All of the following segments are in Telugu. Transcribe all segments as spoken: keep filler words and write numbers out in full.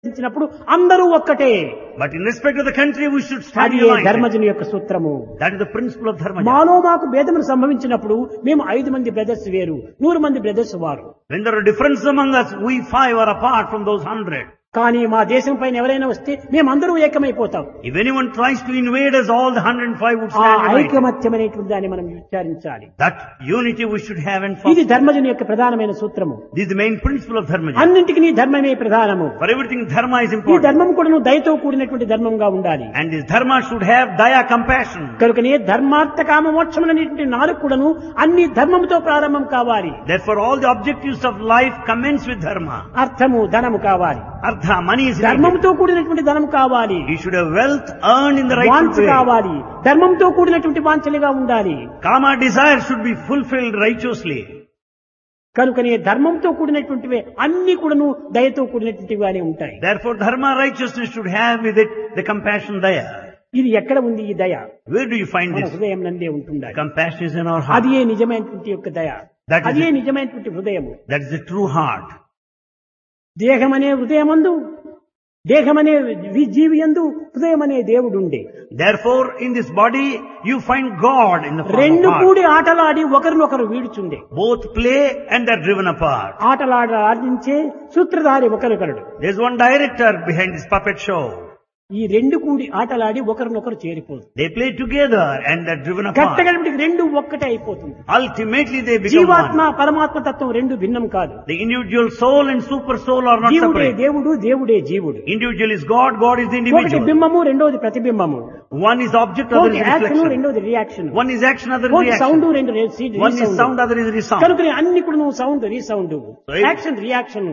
ఇచ్చినప్పుడు అందరూ ఒక్కటే. But in respect of the country, we should stand అది united. ధర్మజుని యొక్క సూత్రము. That is the principle of dharma. మాలో మాకు భేదములు సంభవించినప్పుడు మేము ఐదు మంది బ్రదర్స్ వేరు, నూరు మంది బ్రదర్స్ వారు. When there are differences among us, we five are apart from those hundred. కానీ మా దేశం పైన ఎవరైనా వస్తే మేమందరూ ఏకమైపోతాం. If anyone tries to invade us, all the one hundred five would ఆ stand united. ఐకమత్యం అనేటువంటి దాన్ని మనం విచారించాలి. That unity we should have and ఇది foster. ధర్మజుని యొక్క ప్రధానమైన సూత్రము. This is the main principle of dharma. అన్నింటికి నీ ధర్మమే ప్రధానము. For everything, dharma is ఈ important. ధర్మం కూడా నువ్వు దయతో కూడినటువంటి ధర్మంగా ఉండాలి. And this dharma should have daya, compassion. కనుకనే ధర్మార్థ కామ మోక్షములనేటువంటి నాలుగు కూడాను అన్ని ధర్మముతో ప్రారంభం కావాలి. Therefore, all the objectives of life commence with dharma. అర్థము ధనము కావాలి, Artha, money is needed. ధర్మంతో కూడినటువంటి ధనం కావాలి, You should have wealth earned in the right వాంఛ way. కావాలి, ధర్మంతో కూడినటువంటి వాంఛలుగా ఉండాలి. Kama desire should be fulfilled righteously. కనుకనే ధర్మంతో కూడినటువంటివే అన్ని కూడాను దయతో కూడినటువంటివిగానే ఉంటాయి. Therefore, dharma righteousness should have with it the compassion daya. ఇది ఎక్కడ ఉంది ఈ దయ? Where do you find మన this? హృదయం నందే ఉంటుండాలి. Compassion is in our heart. అది ఏ నిజమైనటువంటి యొక్క దయ, That is అదే it. నిజమైనటువంటి హృదయము. That is the true heart. దేహమనే హృదయమందు, దేహమనే వి- జీవియందు హృదయమనే దేవుడుండే. Therefore, in this body, you find God in the form రెండు of heart. కూడి ఆటలాడి ఒకరినొకరు వీడుచుండే. Both play and are driven apart. ఆటలాడ ఆడించే సూత్రధారి ఒకరికొకడు. There's one director behind this puppet show. ఈ రెండు కూడి ఆటలాడి ఒకరినొకరు చేరిపోదు. They play together and are driven apart. కట్టగలిపి రెండు ఒక్కటే అయిపోతుంది. Ultimately, they become జీవాత్మ one. పరమాత్మ తత్వం రెండు భిన్నం కాదు. The individual soul and super soul are not జీవుడే separate. దేవుడు, దేవుడే జీవుడు. Individual is God, God is the ఒకటి individual. బింబము, రెండోది ప్రతిబింబము. One is object, other ఒకటి is యాక్షన్, reflection. రెండోది reaction. One is action, other is ఒకటి సౌండ్, reaction. రెండు రీ- One is resound. sound, other is resound. కనుక అన్ని కూడా నువ్వు sound resound, So it- action reaction,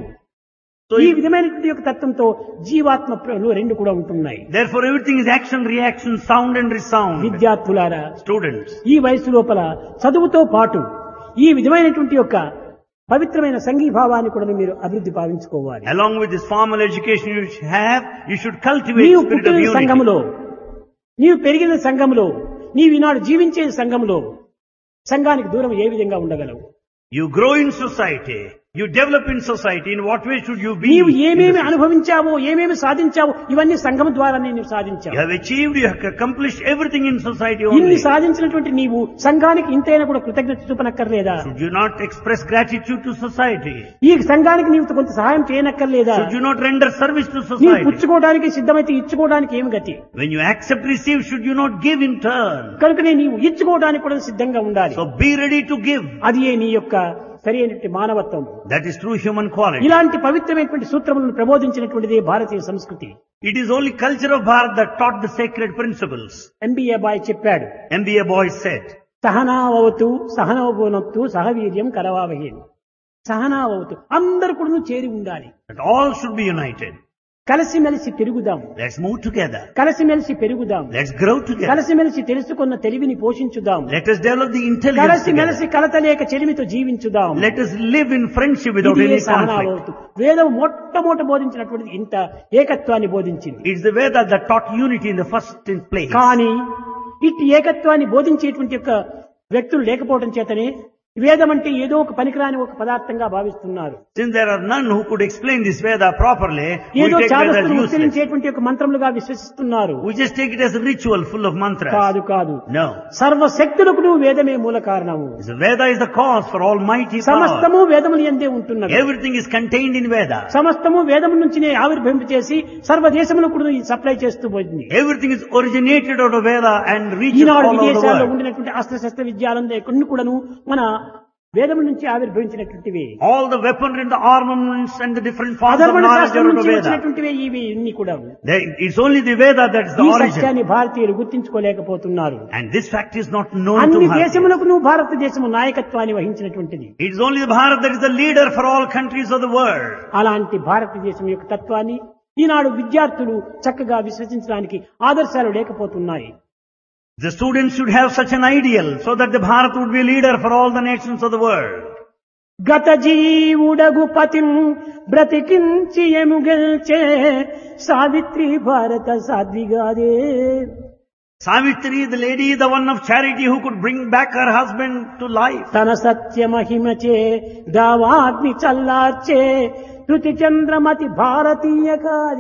So ఈ it- విధమైనటువంటి యొక్క తత్వంతో జీవాత్మ ప్ర- రెండు కూడా ఉంటున్నాయి. Therefore, everything is action, reaction, sound and resound. విద్యార్థులారా, Students, ఈ వయసు లోపల చదువుతో పాటు ఈ విధమైనటువంటి యొక్క పవిత్రమైన సంఘీభావాన్ని కూడా మీరు అభివృద్ధి భావించుకోవాలి. along with this formal education you should have, you should cultivate నీవు spirit of పుట్టిన unity. సంఘములో, నీవు పెరిగిన సంఘములో, నీవు ఈనాడు జీవించే సంఘములో సంఘానికి దూరం ఏ విధంగా ఉండగలవు? You grow in society, you develop in society. In what way should you be? నీవు in the ఏమేమి society? అనుభవించావో, ఏమేమి సాధించావో ఇవన్నీ సంఘం ద్వారానే నీవు సాధించావు. You have achieved, you have accomplished everything in society ఇన్ని only. సాధించినటువంటి నీవు సంఘానికి ఇంతైనా కూడా కృతజ్ఞత చూపనక్కర్లేదా? Should you not express gratitude to society? ఈ సంఘానికి నీవు కొంత సహాయం చేయనక్కర్లేదా? Should you not render service to నీవు society? పుచ్చుకోవడానికి సిద్ధమైతే ఇచ్చుకోవడానికి ఏమి గతి? When you accept, receive, should you not give in turn? కనుకనే నీవు ఇచ్చుకోవడానికి కూడా సిద్ధంగా ఉండాలి. So be ready to give. అది ఏ నీ యొక్క సరి అయినటువంటి మానవత్వం. That is true human quality. ఇలాంటి పవిత్రమైనటువంటి సూత్రములను ప్రబోధించినటువంటిది భారతీయ సంస్కృతి. It is only culture of Bharat that taught the sacred principles. MBA bye చెప్పాడు, M B A boy said, సహనావతు సహనవనత్తు సహవీర్యం కరవావహి. సహనావతు అందరు కూడా చేరి ఉండాలి. that all should be united. కలిసిమెలిసి తిరుగుదాం, Let's move together. కలిసిమెలిసి పెరుగుదాం, Let's grow together. కలిసిమెలిసి తెలుసుకున్న తెలివిని పోషించుదాం, Let us develop the intelligence కలిసిమెలిసి together. కలతలేక చెలిమితో జీవించుదాం. Let us live in friendship without ఇది any conflict. సహనావతు. వేదం మొట్టమొదట బోధించినటువంటిది ఇంత ఏకత్వాన్ని బోధించింది. It's the Veda that taught unity in the first place. కానీ ఇట్టి ఏకత్వాన్ని బోధించేటువంటి యొక్క వ్యక్తులు లేకపోవడం చేతనే వేదం అంటే ఏదో ఒక పనికిరాని ఒక పదార్థంగా భావిస్తున్నారు. Since there are none who could explain this Veda properly, we ఏదో take Veda as చాదస్తులు useless. ఉచ్చరించేటువంటి ఒక మంత్రములుగా విశ్వసిస్తున్నారు. We just take it as a ritual full of mantras. కాదు కాదు, No. సర్వశక్తులకు నువ్వు వేదమే మూల కారణము. The Veda is the cause for almighty power. సమస్తము వేదములు యందే ఉంటున్నది. Everything is contained in Veda. సమస్తము వేదము నుంచినే ఆవిర్భవింప చేసి సర్వదేశములకు కూడా ఇది సప్లై చేస్తూ పోయింది. Everything is originated out of Veda and reaches Eenadu all over the విదేశాల్లో world. ఉండినటువంటి అస్త్రశస్త్ర విద్యాలందరూ కొన్ని కూడాను మన వేదము నుంచి ఆవిర్భవించినటువంటివి. All the weaponry and the armaments and the different forms of అధర్వణ knowledge శాస్త్రం are out of నుంచి Veda. వచ్చినటువంటివి ఇవి ఇన్ని కూడా. There- It's only the Veda that is the ఈ origin. సత్యాన్ని భారతీయులు గుర్తించుకోలేకపోతున్నారు. And this fact is not known to అన్ని Bharat. దేశములకు నువ్వు భారతదేశము నాయకత్వాన్ని వహించినటువంటిది. It is only the Bharat that is the leader for all countries of the world. అలాంటి భారతదేశం యొక్క తత్వాన్ని ఈనాడు విద్యార్థులు చక్కగా విశ్వసించడానికి ఆదర్శాలు లేకపోతున్నాయి. The students should have such an ideal so that the Bharat would be a leader for all the nations of the world. గత జీవుడగు పతిం బ్రతికించి ఎముగెల్చే సావిత్రి భారత సాధ్విగాదే. Savitri, the lady, the one of charity who could bring back her husband to life. తన సత్య మహిమచే దావాగ్ని చల్లార్చే తృతి చంద్రమతి భారతీయ కాది.